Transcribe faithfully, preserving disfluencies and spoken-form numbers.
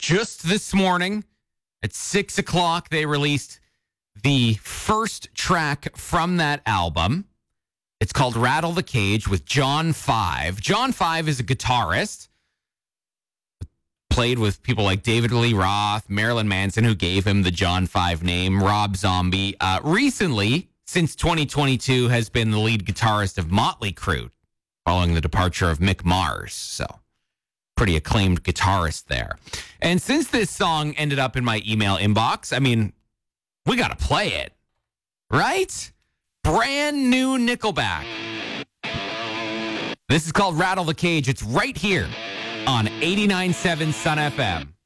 just this morning at six o'clock, they released the first track from that album. It's called Rattle the Cage with John Five. John Five is a guitarist. Played with people like David Lee Roth, Marilyn Manson, who gave him the John Five name, Rob Zombie. Uh, recently, since twenty twenty-two, has been the lead guitarist of Motley Crue, following the departure of Mick Mars. So, pretty acclaimed guitarist there. And since this song ended up in my email inbox, I mean, we got to play it, right? Brand new Nickelback. This is called Rattle the Cage. It's right here on eighty-nine point seven Sun F M.